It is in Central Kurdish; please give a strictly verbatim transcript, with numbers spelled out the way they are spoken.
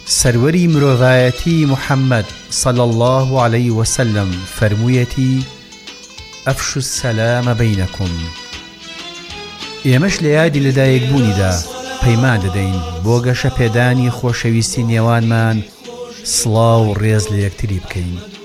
سەروەری مرۆڤایەتی محەممەد صلی الله عليه وسلم فەرموویەتی ئەفشوا السەلامە بەینەکم. ئێمەش لە یادی لەدایکبوونیدا پەیمان دەدەین بۆ گەشە پێدانی خۆشەویستی نێوانمان سڵاو و ڕێز لە یەکتری بکەین.